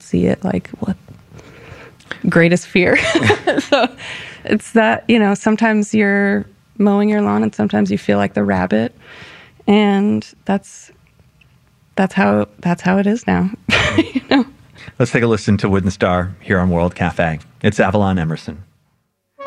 see it like what greatest fear. So it's that, sometimes you're mowing your lawn and sometimes you feel like the rabbit, and that's how it is now. Let's take a listen to Wooden Star here on World Cafe. It's Avalon Emerson.